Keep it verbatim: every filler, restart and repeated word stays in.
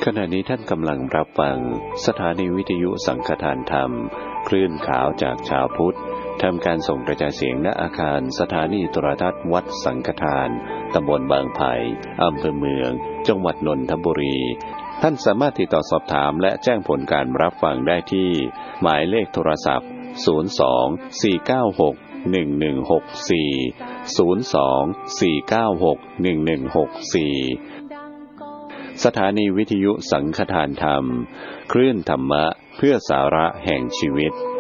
ขณะนี้ท่านกำลังรับฟังสถานีวิทยุสังฆทานธรรมคลื่นขาวจากชาวพุทธทำการส่งกระจายเสียงณอาคารสถานีโทรทัศน์วัดสังฆทานตำบลบางไผ่อำเภอเมืองจังหวัดนนทบุรีท่านสามารถติดต่อสอบถามและแจ้งผลการรับฟังได้ที่หมายเลขโทรศัพท์ศูนย์ สอง สี่ เก้า หก หนึ่ง หนึ่ง หก สี่ ศูนย์ สอง สี่ เก้า หก หนึ่ง หนึ่ง หก สี่สถานีวิทยุสังฆทานธรรมคลื่นธรรมะเพื่อสาระแห่งชีวิต